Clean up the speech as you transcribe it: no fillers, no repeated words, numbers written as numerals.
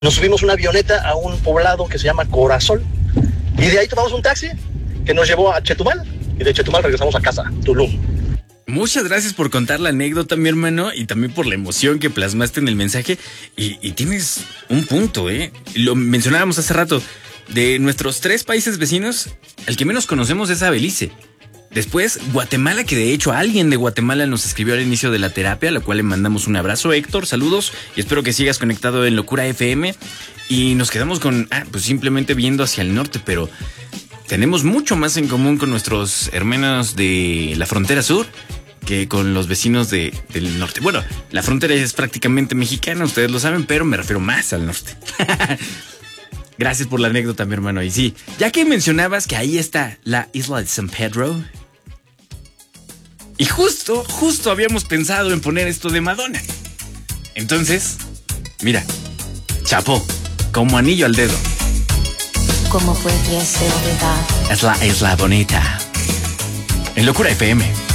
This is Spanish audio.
Nos subimos una avioneta a un poblado que se llama Corazón y de ahí tomamos un taxi que nos llevó a Chetumal y de Chetumal regresamos a casa, Tulum. Muchas gracias por contar la anécdota, mi hermano, y también por la emoción que plasmaste en el mensaje. Y tienes un punto, ¿eh? Lo mencionábamos hace rato. De nuestros 3 países vecinos, el que menos conocemos es a Belice. Después, Guatemala, que de hecho alguien de Guatemala nos escribió al inicio de la terapia, a la cual le mandamos un abrazo, Héctor, saludos, y espero que sigas conectado en Locura FM. Y nos quedamos con, pues simplemente viendo hacia el norte, pero tenemos mucho más en común con nuestros hermanos de la frontera sur que con los vecinos del norte. Bueno, la frontera es prácticamente mexicana, ustedes lo saben, pero me refiero más al norte. Gracias por la anécdota, mi hermano. Y sí, ya que mencionabas que ahí está la isla de San Pedro, y justo habíamos pensado en poner esto de Madonna. Entonces, mira, chapó, como anillo al dedo. ¿Cómo pudiese olvidar? Es la isla bonita. En Locura FM.